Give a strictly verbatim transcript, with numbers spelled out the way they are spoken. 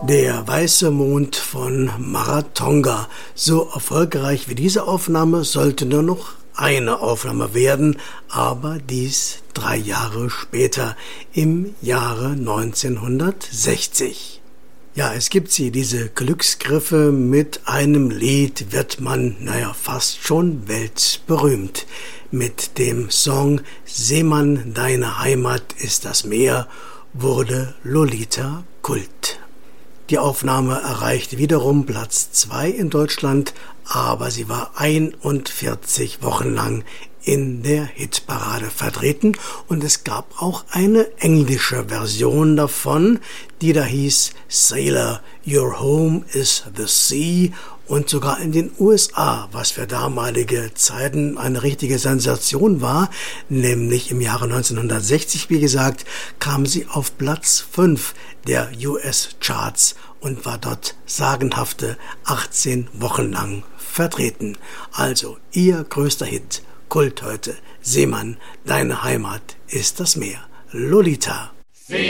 Der weiße Mond von Maratonga. So erfolgreich wie diese Aufnahme sollte nur noch eine Aufnahme werden, aber dies drei Jahre später, im Jahre neunzehnhundertsechzig. Ja, es gibt sie, diese Glücksgriffe. Mit einem Lied wird man, naja, fast schon weltberühmt. Mit dem Song Seemann, deine Heimat ist das Meer wurde Lolita Kult. Die Aufnahme erreichte wiederum Platz zwei in Deutschland, aber sie war einundvierzig Wochen lang in der Hitparade vertreten und es gab auch eine englische Version davon, die da hieß Sailor, Your Home is the Sea, und sogar in den U S A, was für damalige Zeiten eine richtige Sensation war, nämlich im Jahre neunzehnhundertsechzig, wie gesagt, kam sie auf Platz fünf der U S-Charts und war dort sagenhafte achtzehn Wochen lang vertreten. Also ihr größter Hit, Kult heute, Seemann, deine Heimat ist das Meer, Lolita.